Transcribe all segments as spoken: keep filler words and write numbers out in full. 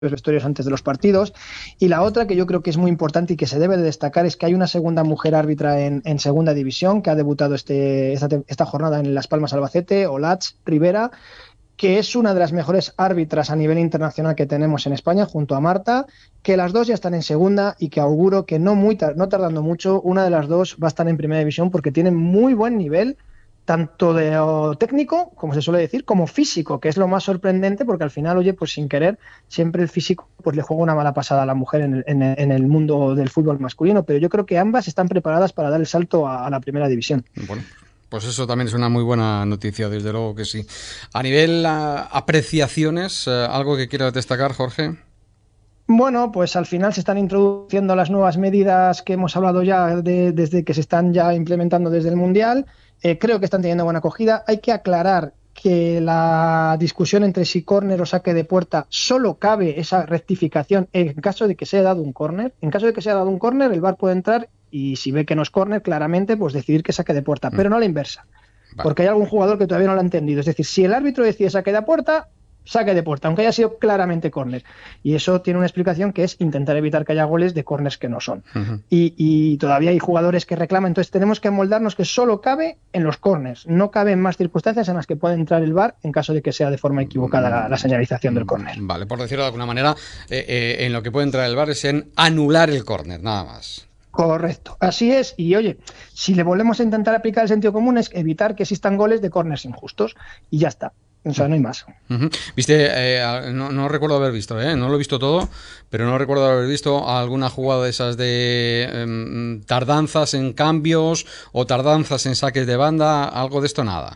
los vestuarios antes de los partidos. Y la otra que yo creo que es muy importante y que se debe de destacar es que hay una segunda mujer árbitra en, en segunda división que ha debutado este, esta, esta jornada en Las Palmas Albacete, Olatz Rivera, que es una de las mejores árbitras a nivel internacional que tenemos en España, junto a Marta, que las dos ya están en segunda y que auguro que no, muy tar- no tardando mucho, una de las dos va a estar en primera división porque tienen muy buen nivel, tanto de o, técnico, como se suele decir, como físico, que es lo más sorprendente porque al final, oye, pues sin querer, siempre el físico pues le juega una mala pasada a la mujer en el, en el, en el mundo del fútbol masculino, pero yo creo que ambas están preparadas para dar el salto a, a la primera división. Bueno, pues eso también es una muy buena noticia, desde luego que sí. A nivel uh, apreciaciones, uh, ¿algo que quieras destacar, Jorge? Bueno, pues al final se están introduciendo las nuevas medidas que hemos hablado ya de, desde que se están ya implementando desde el Mundial. Eh, creo que están teniendo buena acogida. Hay que aclarar que la discusión entre si córner o saque de puerta solo cabe esa rectificación en caso de que se haya dado un córner. En caso de que se haya dado un córner, el V A R puede entrar y si ve que no es córner, claramente, pues decidir que saque de puerta, mm. pero no a la inversa. Vale. Porque hay algún jugador que todavía no lo ha entendido. Es decir, si el árbitro decide saque de puerta, saque de puerta, aunque haya sido claramente córner. Y eso tiene una explicación que es intentar evitar que haya goles de córners que no son. Uh-huh. Y, y todavía hay jugadores que reclaman. Entonces tenemos que moldarnos que solo cabe en los córners. No cabe en más circunstancias en las que puede entrar el V A R en caso de que sea de forma equivocada la, la señalización del córner. Vale, por decirlo de alguna manera, eh, eh, en lo que puede entrar el V A R es en anular el córner, nada más. Correcto, así es. Y oye, si le volvemos a intentar aplicar el sentido común es evitar que existan goles de córners injustos. Y ya está. O sea, no hay más. Uh-huh. Viste, eh, no, no recuerdo haber visto, ¿eh? No lo he visto todo, pero no recuerdo haber visto alguna jugada de esas de eh, tardanzas en cambios o tardanzas en saques de banda, algo de esto nada.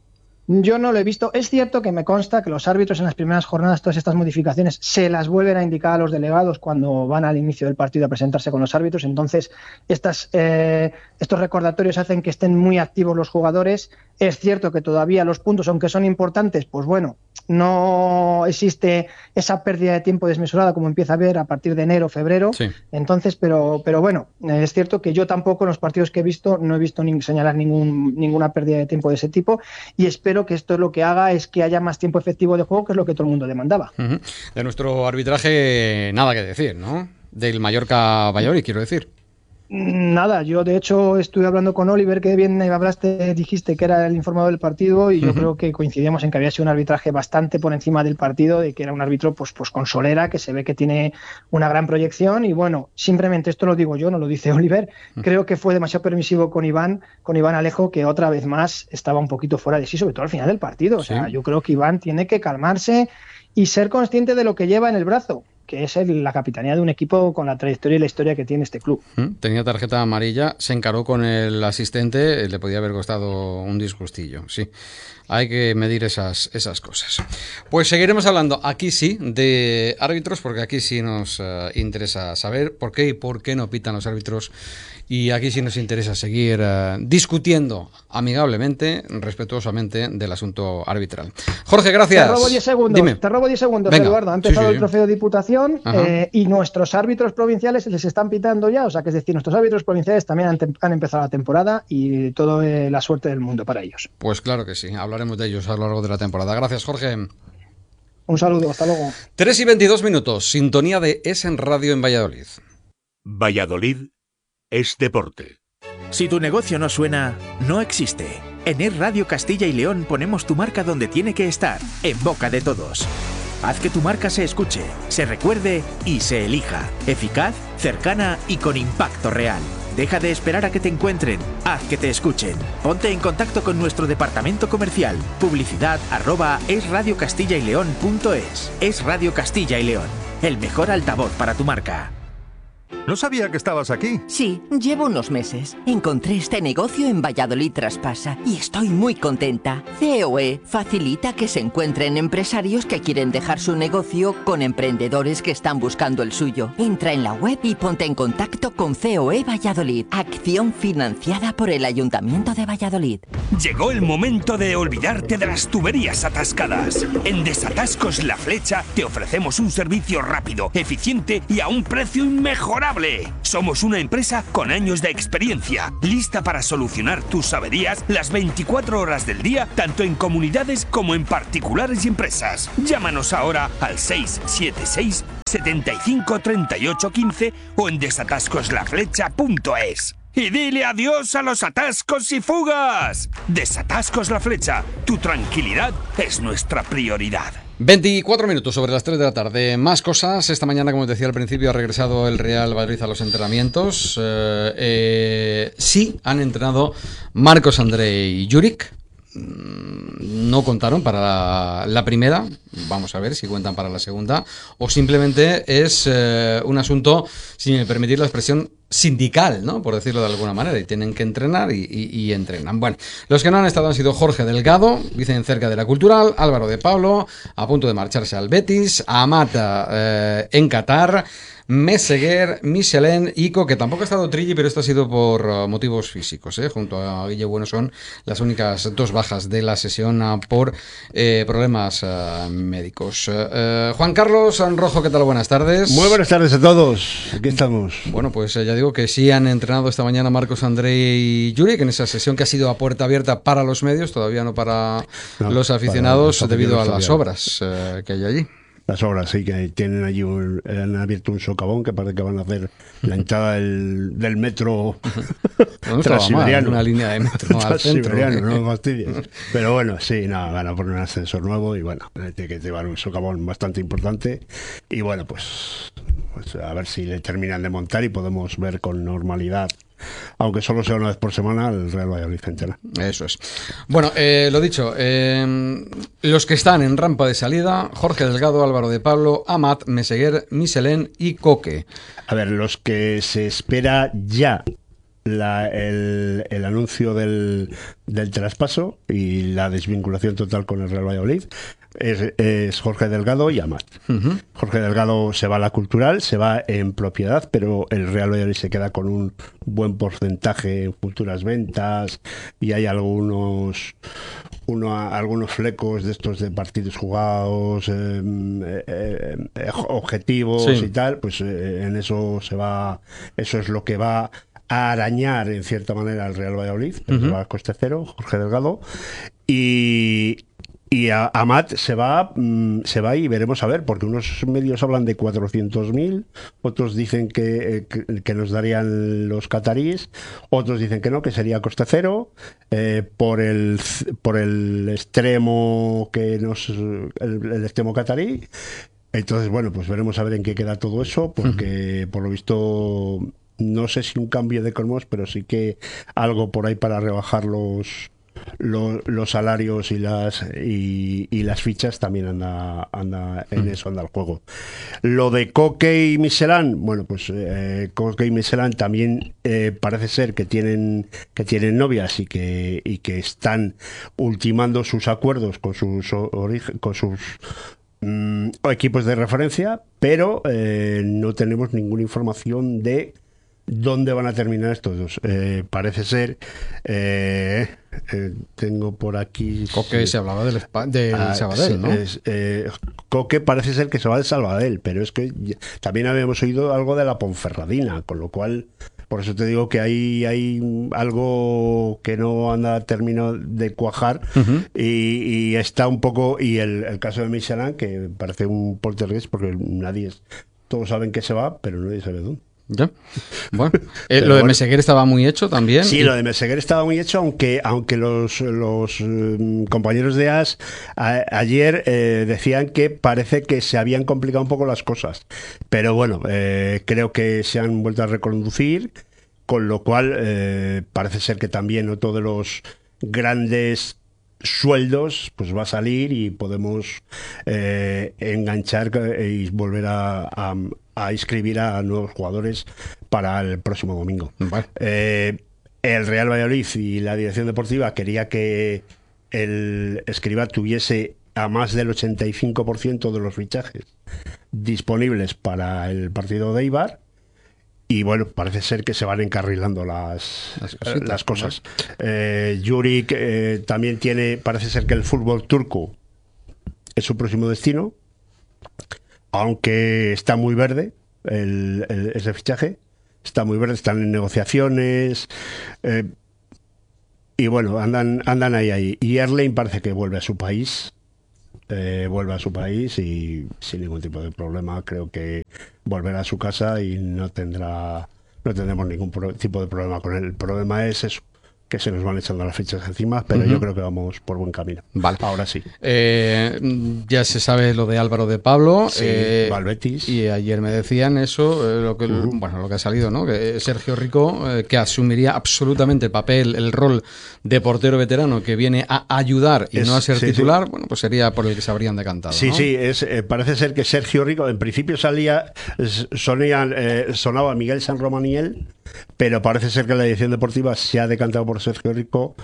Yo no lo he visto. Es cierto que me consta que los árbitros en las primeras jornadas, todas estas modificaciones, se las vuelven a indicar a los delegados cuando van al inicio del partido a presentarse con los árbitros. Entonces, estas, eh, estos recordatorios hacen que estén muy activos los jugadores. Es cierto que todavía los puntos, aunque son importantes, pues bueno, no existe esa pérdida de tiempo desmesurada como empieza a haber a partir de enero, febrero. Sí. Entonces, pero, pero bueno, es cierto que yo tampoco en los partidos que he visto no he visto ni señalar ningún, ninguna pérdida de tiempo de ese tipo y espero que esto lo que haga es que haya más tiempo efectivo de juego, que es lo que todo el mundo demandaba. Uh-huh. De nuestro arbitraje nada que decir, ¿no? Del Mallorca Valladolid, quiero decir. Nada, yo de hecho estuve hablando con Oliver, que bien hablaste, dijiste que era el informado del partido y yo uh-huh. creo que coincidimos en que había sido un arbitraje bastante por encima del partido, de que era un árbitro pues, pues con solera, que se ve que tiene una gran proyección y bueno, simplemente esto lo digo yo, no lo dice Oliver, uh-huh. creo que fue demasiado permisivo con Iván, con Iván Alejo, que otra vez más estaba un poquito fuera de sí, sobre todo al final del partido. O sea, sí. yo creo que Iván tiene que calmarse y ser consciente de lo que lleva en el brazo, que es el, la capitanía de un equipo con la trayectoria y la historia que tiene este club. Tenía tarjeta amarilla, se encaró con el asistente, le podía haber costado un disgustillo, sí. Hay que medir esas, esas cosas. Pues seguiremos hablando aquí sí de árbitros, porque aquí sí nos uh, interesa saber por qué y por qué no pitan los árbitros. Y aquí sí nos interesa seguir uh, discutiendo amigablemente, respetuosamente del asunto arbitral. Jorge, gracias. Te robo diez segundos, Dime. Te robo diez segundos, Venga. Eduardo. Ha empezado sí, sí. el trofeo de Diputación eh, y nuestros árbitros provinciales les están pitando ya. O sea, que es decir, nuestros árbitros provinciales también han, te- han empezado la temporada y toda eh, la suerte del mundo para ellos. Pues claro que sí. Hablaremos de ellos a lo largo de la temporada. Gracias, Jorge. Un saludo. Hasta luego. tres y veintidós minutos. Sintonía de Es en Radio en Valladolid. Valladolid es deporte. Si tu negocio no suena, no existe. En Es Radio Castilla y León ponemos tu marca donde tiene que estar, en boca de todos. Haz que tu marca se escuche, se recuerde y se elija. Eficaz, cercana y con impacto real. Deja de esperar a que te encuentren, haz que te escuchen. Ponte en contacto con nuestro departamento comercial. Publicidad arroba esradiocastillaileón.es. Es Radio Castilla y León, el mejor altavoz para tu marca. No sabía que estabas aquí. Sí, llevo unos meses. Encontré este negocio en Valladolid Traspasa y estoy muy contenta. C O E facilita que se encuentren empresarios que quieren dejar su negocio con emprendedores que están buscando el suyo. Entra en la web y ponte en contacto con C O E Valladolid. Acción financiada por el Ayuntamiento de Valladolid. Llegó el momento de olvidarte de las tuberías atascadas. En Desatascos La Flecha te ofrecemos un servicio rápido, eficiente y a un precio inmejorable. Somos una empresa con años de experiencia, lista para solucionar tus averías las veinticuatro horas del día, tanto en comunidades como en particulares y empresas. Llámanos ahora al seis siete seis, setenta y cinco treinta y ocho quince o en desatascoslaflecha punto es. Y dile adiós a los atascos y fugas. Desatascos La Flecha, tu tranquilidad es nuestra prioridad. veinticuatro minutos sobre las tres de la tarde. Más cosas. Esta mañana, como os decía al principio, ha regresado el Real Valladolid a los entrenamientos. Eh, eh, sí, han entrenado Marcos André y Juric. No contaron para la, la primera, vamos a ver si cuentan para la segunda, o simplemente es eh, un asunto, si me permitís la expresión, sindical, ¿no? Por decirlo de alguna manera, y tienen que entrenar y, y, y entrenan. Bueno, los que no han estado han sido Jorge Delgado, vicecerca de la Cultural, Álvaro de Pablo, a punto de marcharse al Betis, Amata eh, en Qatar, Meseguer, Michelén y Coque, que tampoco ha estado Trilli, pero esto ha sido por uh, motivos físicos, ¿eh? Junto a Guille Bueno son las únicas dos bajas de la sesión uh, por eh, problemas uh, médicos. Uh, Juan Carlos Rojo, ¿qué tal? Buenas tardes. Muy buenas tardes a todos, aquí estamos. Bueno, pues eh, ya digo que sí han entrenado esta mañana Marcos André y Juric en esa sesión que ha sido a puerta abierta para los medios, todavía no para no, los aficionados, para los debido a las obras uh, que hay allí. Las obras, sí, que tienen allí, un, han abierto un socavón que parece que van a hacer la entrada del, del metro no transiberiano. Una línea de metro al centro. No fastidies. Pero bueno, sí, nada, van a poner un ascensor nuevo y bueno, tiene que llevar un socavón bastante importante y bueno, pues, pues a ver si le terminan de montar y podemos ver con normalidad, aunque solo sea una vez por semana, el Real Valladolid entrena. Eso es. Bueno, eh, lo dicho, eh, los que están en rampa de salida, Jorge Delgado, Álvaro de Pablo, Amat, Meseguer, Michelén y Coque. A ver, los que se espera ya la, el, el anuncio del, del traspaso y la desvinculación total con el Real Valladolid es, es Jorge Delgado y Amat. Uh-huh. Jorge Delgado se va a la Cultural, se va en propiedad, pero el Real Valladolid se queda con un buen porcentaje en futuras ventas y hay algunos uno, algunos flecos de estos de partidos jugados, eh, eh, eh, objetivos sí. y tal, pues eh, en eso se va, eso es lo que va a arañar en cierta manera al Real Valladolid, uh-huh. se va a coste cero, Jorge Delgado, y Y a Amat se va, mmm, se va y veremos a ver, porque unos medios hablan de cuatrocientos mil, otros dicen que, que, que nos darían los cataríes, otros dicen que no, que sería coste cero, eh, por el por el extremo que nos el, el extremo catarí. Entonces, bueno, pues veremos a ver en qué queda todo eso, porque uh-huh. por lo visto no sé si un cambio de cromos, pero sí que algo por ahí para rebajar los Los, los salarios y las y, y las fichas también anda anda en eso anda el juego. Lo de Coque y Michelán, bueno, pues eh, Coque y Michelán también eh, parece ser que tienen que tienen novias y que y que están ultimando sus acuerdos con sus origen, con sus mm, equipos de referencia, pero eh, no tenemos ninguna información de ¿dónde van a terminar estos dos? Eh, parece ser... Eh, eh, tengo por aquí... Coque se hablaba del, del ah, Sabadell, ¿no? Es, eh, Coque parece ser que se va del Sabadell, pero es que también habíamos oído algo de la Ponferradina, con lo cual... Por eso te digo que hay, hay algo que no anda terminado de cuajar uh-huh. y, y está un poco... Y el, el caso de Michelin, que parece un poltergeist, porque nadie... Es, todos saben que se va, pero nadie sabe dónde. Ya. Bueno, eh, lo de bueno, Meseguer estaba muy hecho también. Sí, y... lo de Meseguer estaba muy hecho, aunque aunque los, los um, compañeros de A S a, ayer eh, decían que parece que se habían complicado un poco las cosas. Pero bueno, eh, creo que se han vuelto a reconducir, con lo cual eh, parece ser que también otro de los grandes sueldos pues va a salir y podemos eh, enganchar y volver a, a, a inscribir a nuevos jugadores para el próximo domingo. Vale. Eh, el Real Valladolid y la dirección deportiva quería que el Escribá tuviese a más del ochenta y cinco por ciento de los fichajes disponibles para el partido de Eibar. Y bueno, parece ser que se van encarrilando las, las, cositas, las cosas. Eh, Juric eh, también tiene, parece ser que el fútbol turco es su próximo destino, aunque está muy verde el, el, ese fichaje, está muy verde, están en negociaciones eh, y bueno, andan, andan ahí, ahí. Y Erling parece que vuelve a su país eh, vuelve a su país y sin ningún tipo de problema creo que volverá a su casa y no tendrá no tendremos ningún pro- tipo de problema con él. El problema es eso, que se nos van echando las fichas encima, pero uh-huh. yo creo que vamos por buen camino. Vale. Ahora sí. Eh, ya se sabe lo de Álvaro de Pablo. Sí, eh, va al Betis. Y ayer me decían eso, eh, lo que uh-huh. bueno, lo que ha salido, ¿no? Que Sergio Rico, eh, que asumiría absolutamente el papel, el rol de portero veterano que viene a ayudar y es, no a ser sí, titular, sí. bueno, pues sería por el que se habrían decantado. Sí, ¿no? sí, es, eh, parece ser que Sergio Rico, en principio salía, sonía, eh, sonaba Miguel San Romaniel, pero parece ser que la edición deportiva se ha decantado por Sergio Rico,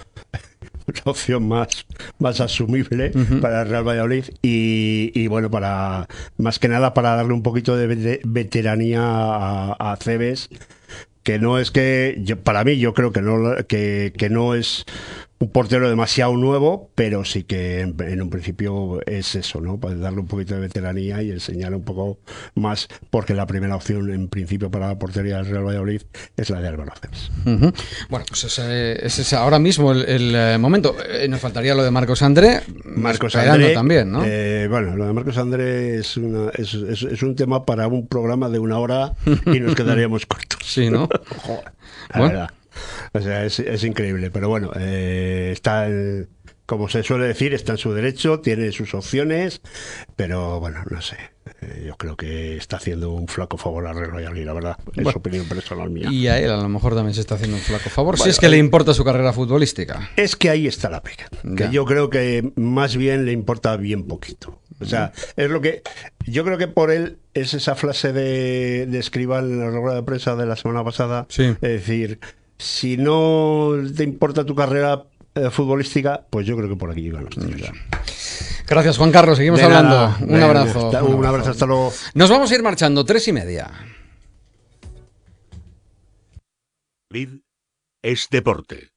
la opción más, más asumible uh-huh. para el Real Valladolid y, y bueno, para más que nada para darle un poquito de veteranía a, a Cebes, que no es que, yo, para mí yo creo que no, que, que no es un portero demasiado nuevo, pero sí que en, en un principio es eso, ¿no? Para darle un poquito de veteranía y enseñar un poco más, porque la primera opción en principio para la portería del Real Valladolid es la de Álvaro Cebes. Uh-huh. Bueno, pues ese, ese es ahora mismo el, el momento. Eh, nos faltaría lo de Marcos André. Marcos André también, ¿no? Eh, bueno, lo de Marcos André es, una, es, es, es un tema para un programa de una hora y nos quedaríamos cortos. Sí, ¿no? Joder, la bueno. verdad. O sea, es, es increíble, pero bueno, eh, está, el, como se suele decir, está en su derecho, tiene sus opciones, pero bueno, no sé. Eh, yo creo que está haciendo un flaco favor a Real Valladolid, la verdad. Es bueno, opinión personal mía. Y a él a lo mejor también se está haciendo un flaco favor, bueno, si es que eh, le importa su carrera futbolística. Es que ahí está la pega. Ya. Que yo creo que más bien le importa bien poquito. O sea, es lo que yo creo que por él es esa frase de, de Escribal en la rueda de prensa de la semana pasada. Sí. Es decir, si no te importa tu carrera eh, futbolística, pues yo creo que por aquí llegan los tiros. Gracias, Juan Carlos. Seguimos de hablando. Nada, un, de, abrazo, hasta, un, un abrazo. abrazo. Hasta luego. Nos vamos a ir marchando. Tres y media. Es deporte.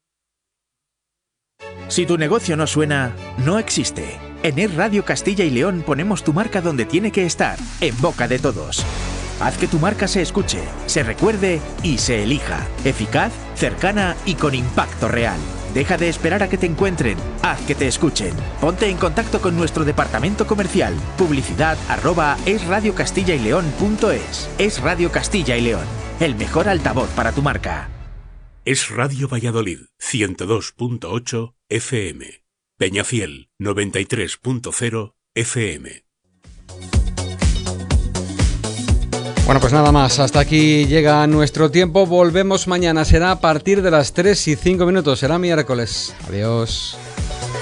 Si tu negocio no suena, no existe. En Es Radio Castilla y León ponemos tu marca donde tiene que estar, en boca de todos. Haz que tu marca se escuche, se recuerde y se elija. Eficaz, cercana y con impacto real. Deja de esperar a que te encuentren, haz que te escuchen. Ponte en contacto con nuestro departamento comercial. Publicidad arroba esradiocastillaileón.es. Es Radio Castilla y León, el mejor altavoz para tu marca. Es Radio Valladolid, ciento dos punto ocho F M. Peñafiel, noventa y tres punto cero F M. Bueno, pues nada más, hasta aquí llega nuestro tiempo. Volvemos mañana, será a partir de las tres y cinco minutos, será miércoles. Adiós.